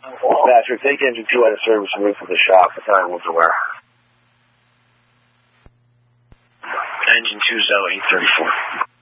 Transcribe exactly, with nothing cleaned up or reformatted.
Patrick, take engine two out of service and wait for the shop. The time was aware. Engine two, Zoe, thirty-four.